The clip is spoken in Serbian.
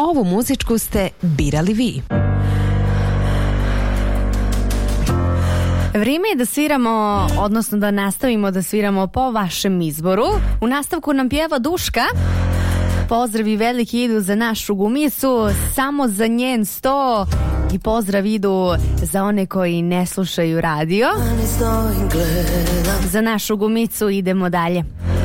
ovu muzičku ste birali vi. Vrijeme je da sviramo, odnosno da nastavimo da sviramo po vašem izboru. U nastavku nam pjeva Duška. Pozdravi veliki idu za našu gumicu, samo za njen 100. I pozdrav idu za one koji ne slušaju radio. Za našu gumicu idemo dalje.